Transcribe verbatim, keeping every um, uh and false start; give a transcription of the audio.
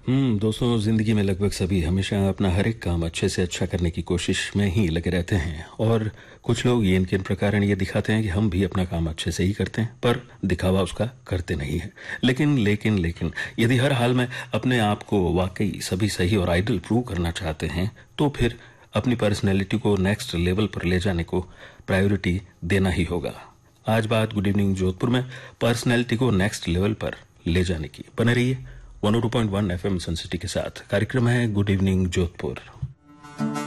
हम्म दोस्तों, जिंदगी में लगभग सभी हमेशा अपना हर एक काम अच्छे से अच्छा करने की कोशिश में ही लगे रहते हैं। और कुछ लोग ये इनके प्रकार ये दिखाते हैं कि हम भी अपना काम अच्छे से ही करते हैं, पर दिखावा उसका करते नहीं है। लेकिन लेकिन लेकिन यदि हर हाल में अपने आप को वाकई सभी सही और आइडल प्रूव करना चाहते हैं, तो फिर अपनी पर्सनैलिटी को नेक्स्ट लेवल पर ले जाने को प्रायोरिटी देना ही होगा। आज बात गुड इवनिंग जोधपुर में पर्सनैलिटी को नेक्स्ट लेवल पर ले जाने की। बने रहिए one O two point one F M सन सिटी के साथ। कार्यक्रम है गुड इवनिंग जोधपुर।